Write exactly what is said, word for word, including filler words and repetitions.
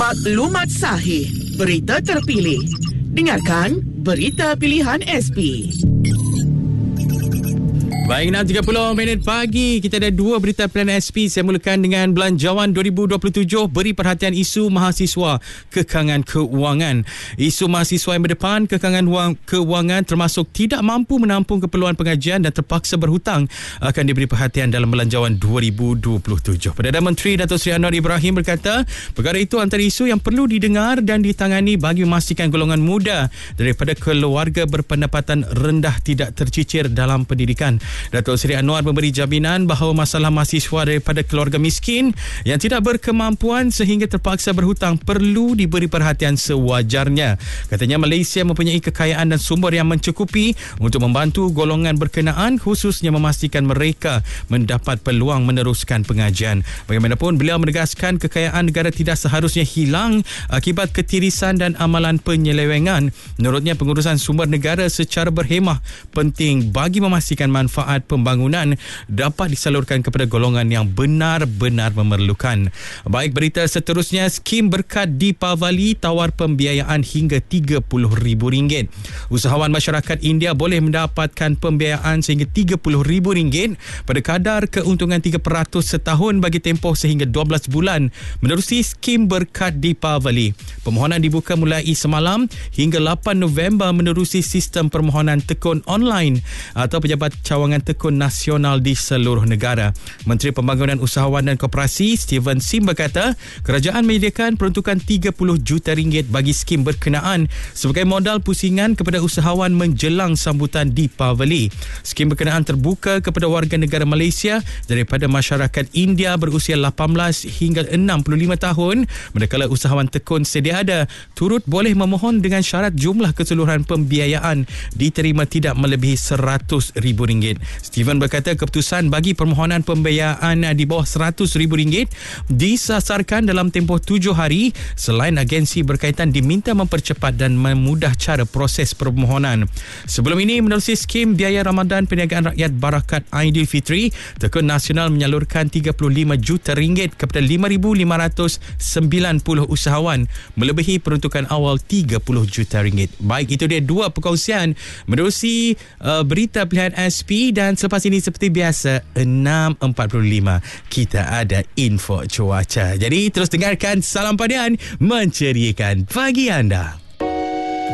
Maklumat sahih, berita terpilih. Dengarkan Berita Pilihan S P. Baik, enam tiga puluh minit pagi. Kita ada dua berita pilihan S P. Saya mulakan dengan Belanjawan dua ribu dua puluh tujuh beri perhatian isu mahasiswa kekangan keuangan. Isu mahasiswa yang berdepan kekangan wang keuangan termasuk tidak mampu menampung keperluan pengajian dan terpaksa berhutang akan diberi perhatian dalam Belanjawan dua ribu dua puluh tujuh. Perdana Menteri Datuk Seri Anwar Ibrahim berkata, perkara itu antara isu yang perlu didengar dan ditangani bagi memastikan golongan muda daripada keluarga berpendapatan rendah tidak tercicir dalam pendidikan. Datuk Seri Anwar memberi jaminan bahawa masalah mahasiswa daripada keluarga miskin yang tidak berkemampuan sehingga terpaksa berhutang perlu diberi perhatian sewajarnya. Katanya Malaysia mempunyai kekayaan dan sumber yang mencukupi untuk membantu golongan berkenaan, khususnya memastikan mereka mendapat peluang meneruskan pengajian. Bagaimanapun, beliau menegaskan kekayaan negara tidak seharusnya hilang akibat ketirisan dan amalan penyelewengan. Menurutnya, pengurusan sumber negara secara berhemah penting bagi memastikan manfaat pembangunan dapat disalurkan kepada golongan yang benar-benar memerlukan. Baik, berita seterusnya, skim berkat Deepavali tawar pembiayaan hingga tiga puluh ribu ringgit. Usahawan masyarakat India boleh mendapatkan pembiayaan sehingga tiga puluh ribu ringgit pada kadar keuntungan tiga peratus setahun bagi tempoh sehingga dua belas bulan menerusi skim berkat Deepavali. Permohonan dibuka mulai semalam hingga lapan November menerusi sistem permohonan tekun online atau Pejabat Cawangan Tekun Nasional di seluruh negara. Menteri Pembangunan Usahawan dan Koperasi Steven Sim berkata, kerajaan menyediakan peruntukan tiga puluh juta ringgit bagi skim berkenaan sebagai modal pusingan kepada usahawan menjelang sambutan Deepavali. Skim berkenaan terbuka kepada warga negara Malaysia daripada masyarakat India berusia lapan belas hingga enam puluh lima tahun, manakala usahawan tekun sedia ada turut boleh memohon dengan syarat jumlah keseluruhan pembiayaan diterima tidak melebihi seratus ribu ringgit. Steven berkata keputusan bagi permohonan pembiayaan di bawah seratus ribu ringgit disasarkan dalam tempoh tujuh hari selain agensi berkaitan diminta mempercepat dan memudah cara proses permohonan. Sebelum ini, menerusi skim biaya Ramadan Perniagaan Rakyat Barakat Aidilfitri, Tekun Nasional menyalurkan tiga puluh lima juta ringgit kepada lima ribu lima ratus sembilan puluh usahawan melebihi peruntukan awal tiga puluh juta ringgit. Baik, itu dia dua perkongsian menerusi uh, berita pilihan S P. Dan selepas ini seperti biasa enam empat puluh lima kita ada info cuaca. Jadi terus dengarkan Salam Padian menceriakan pagi anda.